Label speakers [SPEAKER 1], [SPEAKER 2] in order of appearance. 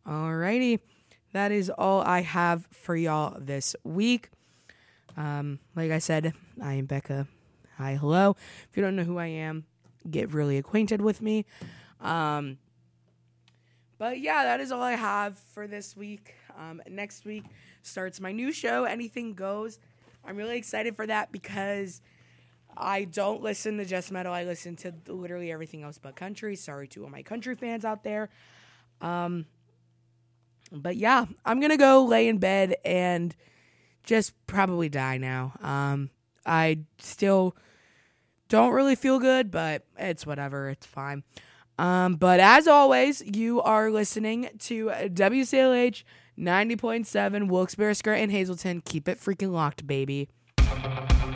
[SPEAKER 1] Alrighty. That is all I have for y'all this week. Like I said, I am Becca. Hi, hello. If you don't know who I am, get really acquainted with me. Um, but yeah, that is all I have for this week. Next week starts my new show, Anything Goes. I'm really excited for that because I don't listen to just metal. I listen to literally everything else but country. Sorry to all my country fans out there. But yeah, I'm going to go lay in bed and just probably die now. I still don't really feel good, but it's whatever. It's fine. But as always, you are listening to WCLH 90.7 Wilkes-Barre, Scranton, Hazleton. Keep it freaking locked, baby.